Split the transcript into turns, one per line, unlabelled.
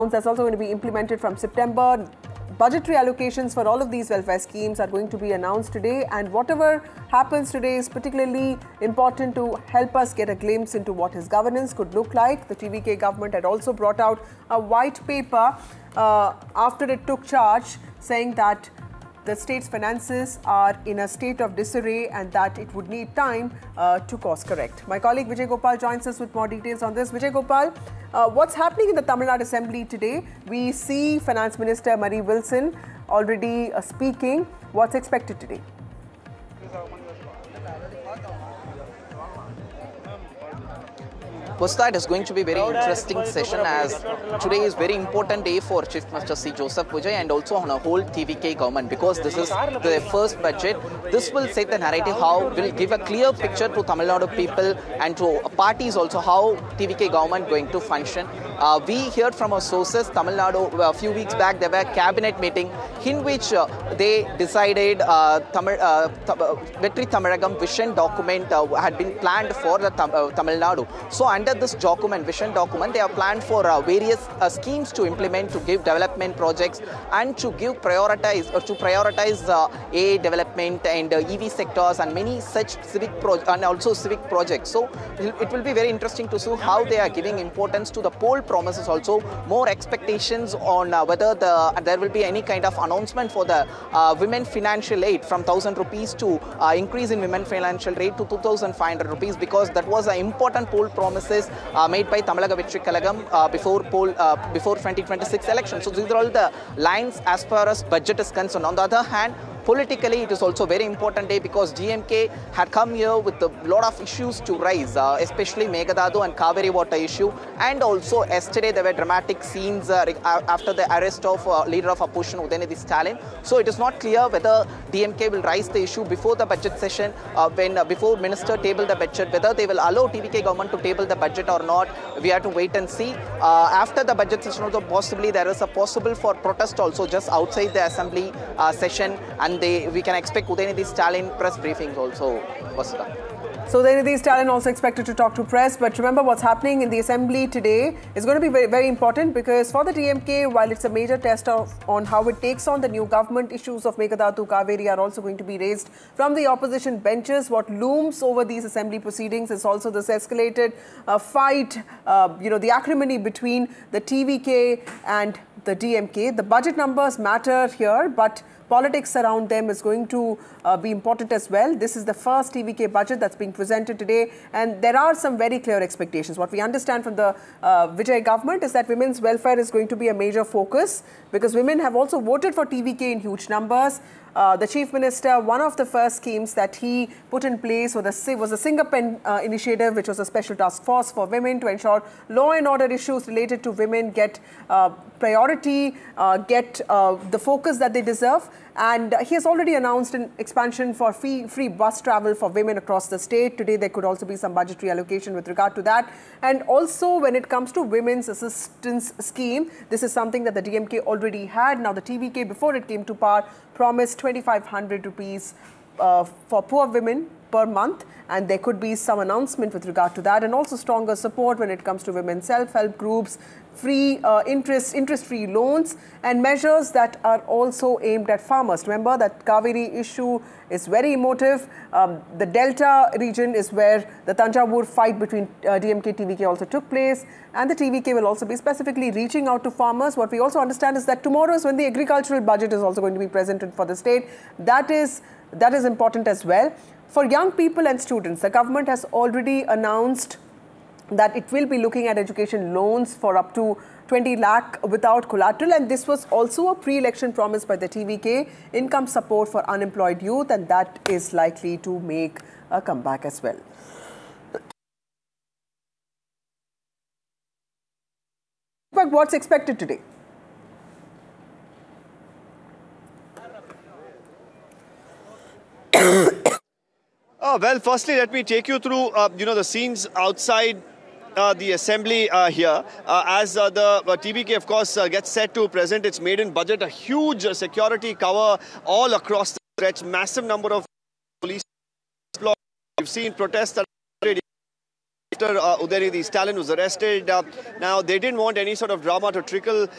That's also going to be implemented from September. Budgetary allocations for all of these welfare schemes are going to be announced today, and whatever happens today is particularly important to help us get a glimpse into what his governance could look like. The TVK government had also brought out a white paper after it took charge, saying that the state's finances are in a state of disarray and that it would need time to course correct. My colleague Vijay Gopal joins us with more details on this. Vijay Gopal, what's happening in the Tamil Nadu Assembly today? We see Finance Minister Murray Wilson already speaking. What's expected today?
Vasudha, it is going to be a very interesting session, as today is very important day for Chief Minister C. Joseph Vijay and also on a whole TVK government, because this is the first budget. This will set the narrative, how will give a clear picture to Tamil Nadu people and to parties also how TVK government going to function. We heard from our sources, Tamil Nadu, a few weeks back there were a cabinet meeting in which they decided Vetri Tamilagam vision document had been planned for the Tamil Nadu. So under this document, vision document, they have planned for various schemes to implement, to give development projects and to give prioritize A development and EV sectors and many such civic projects. So it will be very interesting to see how they are giving importance to the poll promises, also more expectations on whether there will be any kind of announcement for the women financial aid from 1,000 rupees to increase in women financial aid to 2,500 rupees, because that was an important poll promises made by Tamilnaga Vetri Kalagam before 2026 election. So these are all the lines as far as budget is concerned. On the other hand, politically, it is also a very important day because DMK had come here with a lot of issues to rise, especially Meghdadu and Kaveri water issue. And also yesterday there were dramatic scenes after the arrest of leader of opposition Udayanidhi Stalin. So it is not clear whether DMK will raise the issue before the budget session, before minister table the budget, whether they will allow TVK government to table the budget or not. We have to wait and see. After the budget session also, possibly there is a possible for protest also just outside the assembly session, and we can expect Udayanidhi Stalin press briefings also.
So Udayanidhi Stalin also expected to talk to press, but remember what's happening in the assembly today is going to be very, very important, because for the DMK, while it's a major test on how it takes on the new government, issues of Meghdadu, Kaveri are also going to be raised from the opposition benches. What looms over these assembly proceedings is also this escalated fight, the acrimony between the TVK and the DMK. The budget numbers matter here, but politics around them is going to be important as well. This is the first TVK budget that's being presented today, and there are some very clear expectations. What we understand from the Vijay government is that women's welfare is going to be a major focus, because women have also voted for TVK in huge numbers. The Chief Minister, one of the first schemes that he put in place was the Singer Pen initiative, which was a special task force for women to ensure law and order issues related to women get priority, get the focus that they deserve. And he has already announced an expansion for free bus travel for women across the state. Today, there could also be some budgetary allocation with regard to that. And also, when it comes to women's assistance scheme, this is something that the DMK already had. Now, the TVK, before it came to power, promised 2,500 rupees for poor women per month, and there could be some announcement with regard to that, and also stronger support when it comes to women's self-help groups, free interest-free loans, and measures that are also aimed at farmers. Remember that Kaveri issue is very emotive. The Delta region is where the Thanjavur fight between DMK TVK also took place, and the TVK will also be specifically reaching out to farmers. What we also understand is that tomorrow is when the agricultural budget is also going to be presented for the state. That is important as well. For young people and students, the government has already announced that it will be looking at education loans for up to 20 lakh without collateral, and this was also a pre-election promise by the TVK, income support for unemployed youth, and that is likely to make a comeback as well. But what's expected today?
Well, firstly, let me take you through, the scenes outside the assembly here. As the TVK, of course, gets set to present its maiden budget, a huge security cover all across the stretch, massive number of police. We've seen protests that after Udayanidhi Stalin was arrested. Now, they didn't want any sort of drama to trickle